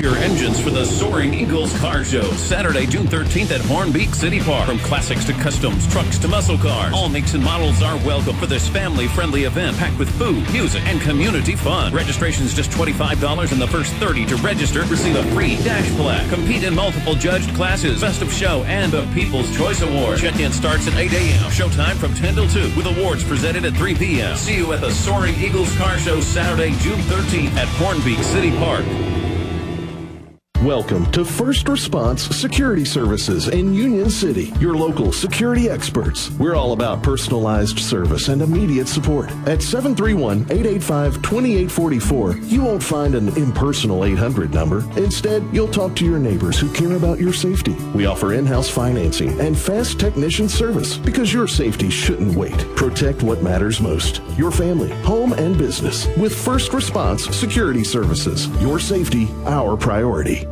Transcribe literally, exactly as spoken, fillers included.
your engines for the Soaring Eagles Car Show, Saturday, June thirteenth at Hornbeak City Park. From classics to customs, trucks to muscle cars, all makes and models are welcome for this family-friendly event packed with food, music, and community fun. Registration is just twenty-five dollars, and the first thirty to register receive a free dash plaque. Compete in multiple judged classes, Best of Show, and the People's Choice Award. Check-in starts at eight a.m. Showtime from ten till two, with awards presented at three p.m. See you at the Soaring Eagles Car Show, Saturday, June thirteenth at Hornbeak City Park. Welcome to First Response Security Services in Union City, your local security experts. We're all about personalized service and immediate support. At seven three one, eight eight five, two eight four four, you won't find an impersonal eight hundred number. Instead, you'll talk to your neighbors who care about your safety. We offer in-house financing and fast technician service because your safety shouldn't wait. Protect what matters most, your family, home, and business with First Response Security Services. Your safety, our priority.